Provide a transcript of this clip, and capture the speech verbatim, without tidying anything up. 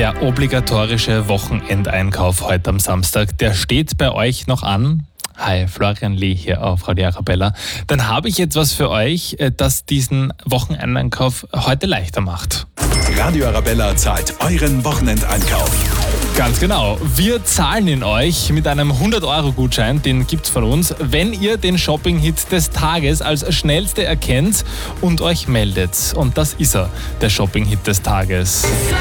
Der obligatorische Wochenendeinkauf heute am Samstag, der steht bei euch noch an. Hi, Florian Lee hier auf Radio Arabella. Dann habe ich etwas für euch, das diesen Wochenendeinkauf heute leichter macht. Radio Arabella zahlt euren Wochenendeinkauf. Ganz genau. Wir zahlen ihn euch mit einem hundert-Euro-Gutschein, den gibt's von uns, wenn ihr den Shopping-Hit des Tages als schnellste erkennt und euch meldet. Und das ist er, der Shopping-Hit des Tages.